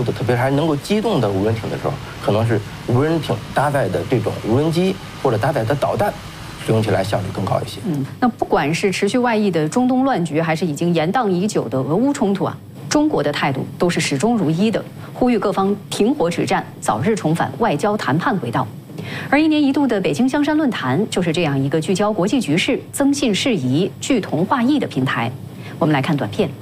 的，特别是还能够机动的无人艇的时候，可能是无人艇搭载的这种无人机或者搭载的导弹，使用起来效率更高一些。 那不管是持续外溢的中东乱局，还是已经延宕已久的俄乌冲突啊，中国的态度都是始终如一的，呼吁各方停火止战，早日重返外交谈判轨道。而1年1度的北京香山论坛就是这样一个聚焦国际局势、增信事宜、聚同化异的平台。我们来看短片。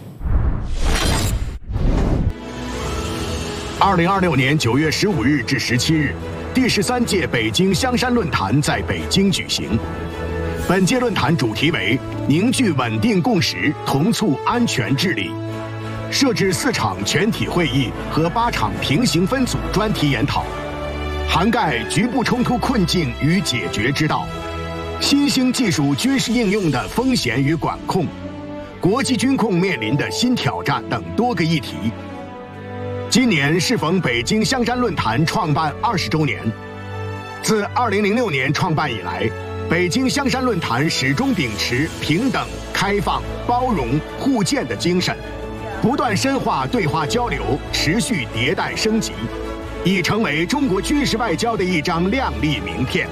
2026年9月15日至17日，第13届北京香山论坛在北京举行。本届论坛主题为“凝聚稳定共识，同促安全治理”，设置4场全体会议和8场平行分组专题研讨，涵盖局部冲突困境与解决之道、新兴技术军事应用的风险与管控、国际军控面临的新挑战等多个议题。今年适逢北京香山论坛创办20周年。自2006年创办以来，北京香山论坛始终秉持平等、开放、包容、互鉴的精神，不断深化对话交流，持续迭代升级，已成为中国军事外交的一张亮丽名片。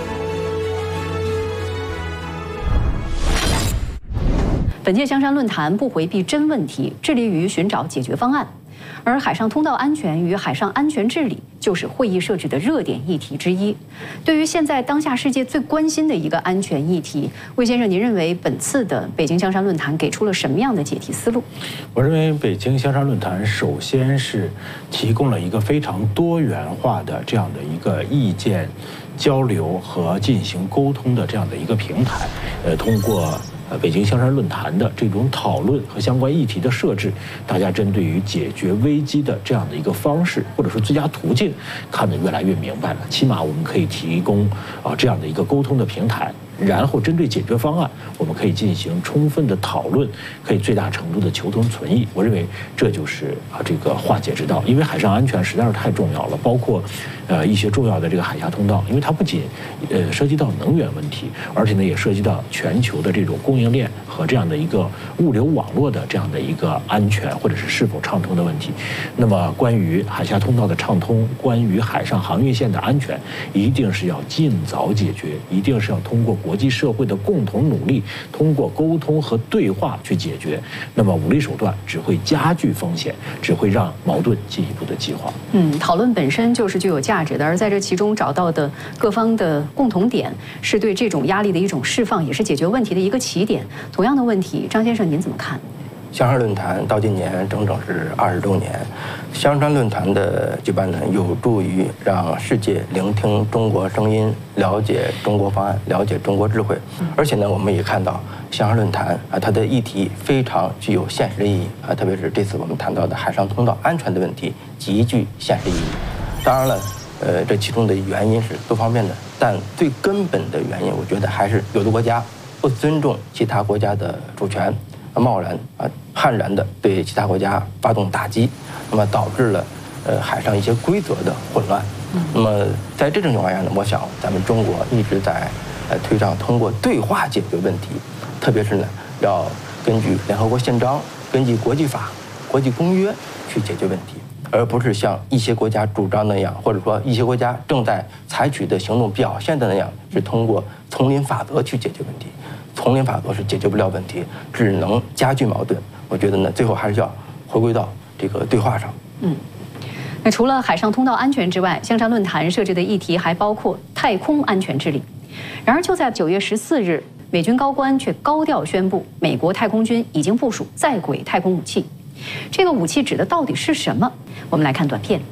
本届香山论坛不回避真问题，致力于寻找解决方案。而海上通道安全与海上安全治理就是会议设置的热点议题之一。对于现在当下世界最关心的一个安全议题，魏先生，您认为本次的北京香山论坛给出了什么样的解题思路？ 我认为北京香山论坛首先是提供了一个非常多元化的这样的一个意见交流和进行沟通的这样的一个平台。通过北京香山论坛的这种讨论和相关议题的设置，大家针对于解决危机的这样的一个方式或者说最佳途径看得越来越明白了。起码我们可以提供这样的一个沟通的平台，然后针对解决方案，我们可以进行充分的讨论，可以最大程度的求同存异。我认为这就是这个化解之道。因为海上安全实在是太重要了，包括一些重要的这个海峡通道，因为它不仅涉及到能源问题，而且呢也涉及到全球的这种供应链和这样的一个物流网络的这样的一个安全或者是否畅通的问题。那么关于海峡通道的畅通，关于海上航运线的安全，一定是要尽早解决，一定是要通过国际社会的共同努力，通过沟通和对话去解决。那么武力手段只会加剧风险，只会让矛盾进一步的激化。 讨论本身就是具有价值的，而在这其中找到的各方的共同点，是对这种压力的一种释放，也是解决问题的一个起点。同样的问题，张先生您怎么看？ 香山论坛到今年整整是20周年，香山论坛的举办呢，有助于让世界聆听中国声音，了解中国方案，了解中国智慧。而且呢，我们也看到香山论坛它的议题非常具有现实意义特别是这次我们谈到的海上通道安全的问题，极具现实意义。当然了，这其中的原因是多方面的，但最根本的原因，我觉得还是有的国家不尊重其他国家的主权，贸然悍然的对其他国家发动打击，那么导致了海上一些规则的混乱。那么在这种情况下呢，我想咱们中国一直在推倡通过对话解决问题，特别是呢要根据联合国宪章、根据国际法、国际公约去解决问题，而不是像一些国家主张那样，或者说一些国家正在采取的行动表现的那样，是通过丛林法则去解决问题。丛林法则是解决不了问题，只能加剧矛盾。我觉得呢，最后还是要回归到这个对话上。 那除了海上通道安全之外，香山论坛设置的议题还包括太空安全治理。然而，就在9月14日，美军高官却高调宣布，美国太空军已经部署在轨太空武器。这个武器指的到底是什么？我们来看短片。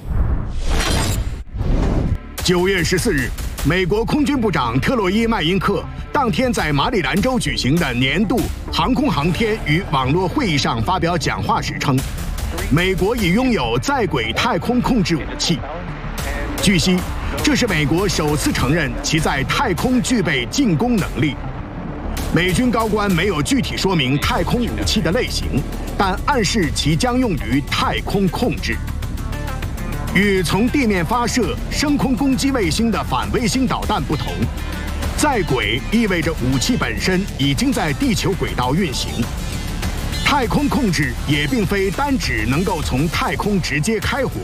9月14日，美国空军部长特洛伊·麦因克当天在马里兰州举行的年度航空航天与网络会议上发表讲话时称，美国已拥有在轨太空控制武器。据悉，这是美国首次承认其在太空具备进攻能力。美军高官没有具体说明太空武器的类型，但暗示其将用于太空控制。与从地面发射升空攻击卫星的反卫星导弹不同，在轨意味着武器本身已经在地球轨道运行。太空控制也并非单指能够从太空直接开火，